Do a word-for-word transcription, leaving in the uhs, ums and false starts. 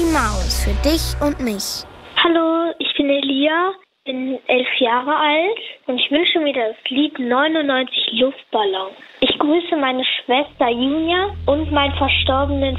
Maus für dich und mich. Hallo, ich bin Elia, bin elf Jahre alt und ich wünsche mir das Lied neunundneunzig Luftballons. Ich grüße meine Schwester Julia und meinen verstorbenen